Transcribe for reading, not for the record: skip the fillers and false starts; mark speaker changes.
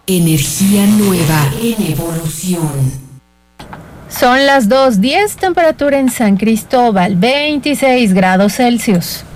Speaker 1: Energía nueva en evolución.
Speaker 2: Son las 2:10, temperatura en San Cristóbal, 26 grados Celsius.